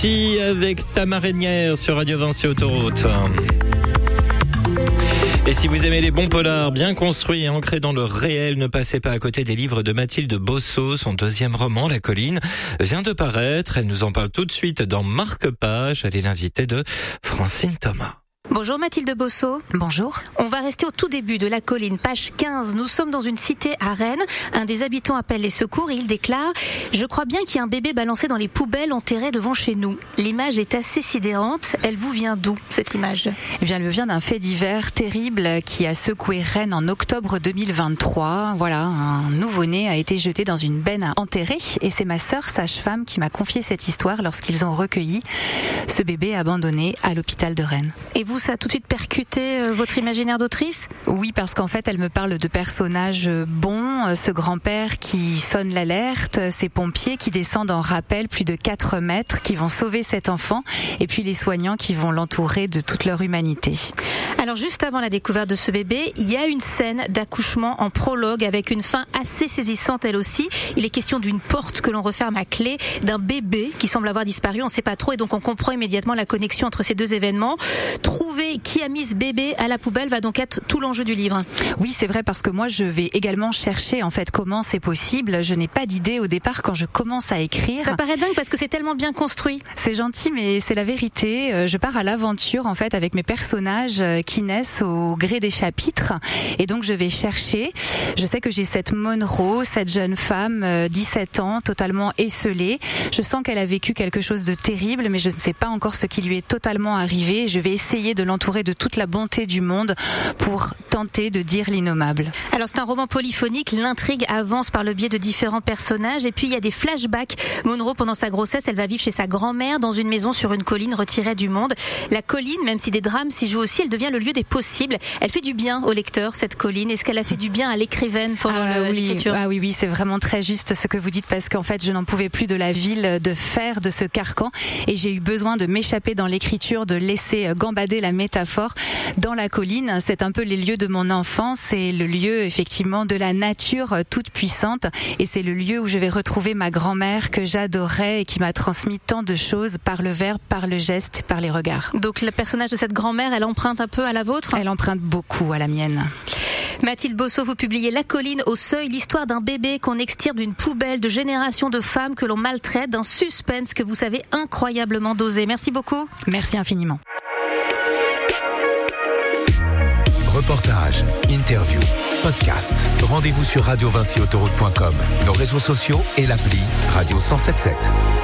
Si avec ta marinière sur Radio Vinci Autoroute. Et si vous aimez les bons polars bien construits et ancrés dans le réel, ne passez pas à côté des livres de Mathilde Bosso. Son deuxième roman, La Colline, vient de paraître. Elle nous en parle tout de suite dans Marque-Page. Elle est l'invitée de Francine Thomas. Bonjour Mathilde Bosso. Bonjour. On va rester au tout début de La Colline, page 15. Nous sommes dans une cité à Rennes. Un des habitants appelle les secours et il déclare « Je crois bien qu'il y a un bébé balancé dans les poubelles enterré devant chez nous ». L'image est assez sidérante. Elle vous vient d'où, cette image ? Eh bien, elle me vient d'un fait divers terrible qui a secoué Rennes en octobre 2023. Voilà, un nouveau-né a été jeté dans une benne enterrée et c'est ma sœur sage-femme qui m'a confié cette histoire lorsqu'ils ont recueilli ce bébé abandonné à l'hôpital de Rennes. Et vous, ça a tout de suite percuté votre imaginaire d'autrice ? Oui, parce qu'en fait, elle me parle de personnages bons, ce grand-père qui sonne l'alerte, ces pompiers qui descendent en rappel plus de 4 mètres, qui vont sauver cet enfant, et puis les soignants qui vont l'entourer de toute leur humanité. Alors juste avant la découverte de ce bébé, il y a une scène d'accouchement en prologue avec une fin assez saisissante elle aussi. Il est question d'une porte que l'on referme à clé, d'un bébé qui semble avoir disparu, on ne sait pas trop, et donc on comprend immédiatement la connexion entre ces deux événements. Trouver qui a mis ce bébé à la poubelle va donc être tout l'enjeu du livre. Oui, c'est vrai, parce que moi je vais également chercher en fait comment c'est possible. Je n'ai pas d'idée au départ quand je commence à écrire. Ça paraît dingue parce que c'est tellement bien construit. C'est gentil, mais c'est la vérité. Je pars à l'aventure en fait avec mes personnages qui naissent au gré des chapitres, et donc je vais chercher. Je sais que j'ai cette Monroe, cette jeune femme, 17 ans, totalement esseulée. Je sens qu'elle a vécu quelque chose de terrible, mais je ne sais pas encore ce qui lui est totalement arrivé. Je vais essayer de l'entourer de toute la bonté du monde pour tenter de dire l'innommable. Alors c'est un roman polyphonique, l'intrigue avance par le biais de différents personnages et puis il y a des flashbacks. Monroe, pendant sa grossesse, elle va vivre chez sa grand-mère dans une maison sur une colline retirée du monde. La colline, même si des drames s'y jouent aussi, elle devient le lieu des possibles. Elle fait du bien au lecteur, cette colline. Est-ce qu'elle a fait du bien à l'écrivaine pour l'écriture ? Oui, c'est vraiment très juste ce que vous dites, parce qu'en fait je n'en pouvais plus de la ville, de fer, de ce carcan, et j'ai eu besoin de m'échapper dans l'écriture, de laisser gambader la métaphore. Dans la colline, c'est un peu les lieux de mon enfance, c'est le lieu effectivement de la nature toute puissante, et c'est le lieu où je vais retrouver ma grand-mère que j'adorais et qui m'a transmis tant de choses par le verbe, par le geste, par les regards. Donc le personnage de cette grand-mère, elle emprunte un peu à la vôtre ? Elle emprunte beaucoup à la mienne. Mathilde Bosso, vous publiez La Colline au Seuil, l'histoire d'un bébé qu'on extirpe d'une poubelle, de générations de femmes que l'on maltraite, d'un suspense que vous savez incroyablement doser. Merci beaucoup. Merci infiniment. Reportages, interviews, podcasts. Rendez-vous sur radiovinciautoroute.com, nos réseaux sociaux et l'appli Radio 107.7.